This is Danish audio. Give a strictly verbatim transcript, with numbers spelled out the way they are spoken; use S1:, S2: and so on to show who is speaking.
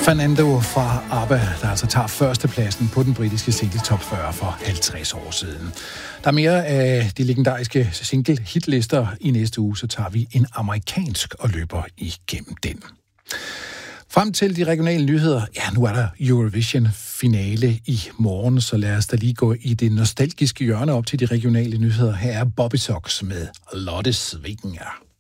S1: Fernando fra ABBA, der altså tager førstepladsen på den britiske single top fyrre for halvtreds år siden. Der er mere af de legendariske single-hitlister. I næste uge, så tager vi en amerikansk og løber igennem den. Frem til de regionale nyheder, ja, nu er der Eurovision-finale i morgen, så lad os da lige gå i det nostalgiske hjørne op til de regionale nyheder. Her er Bobby Sox med Lotte Svinger.